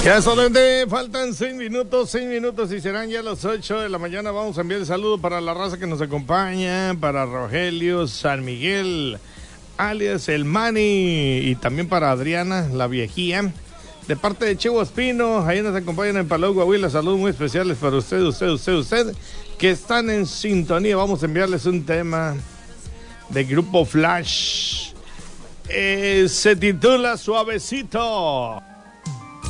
Ya solamente faltan 6 minutos y serán ya las 8 de la mañana. Vamos a enviar el saludo para la raza que nos acompaña, para Rogelio San Miguel, alias El Mani, y también para Adriana, la viejía, de parte de Chivo Espino. Ahí nos acompañan en Palau, Coahuila. Saludos muy especiales para usted, que están en sintonía. Vamos a enviarles un tema de Grupo Flash. Se titula Suavecito.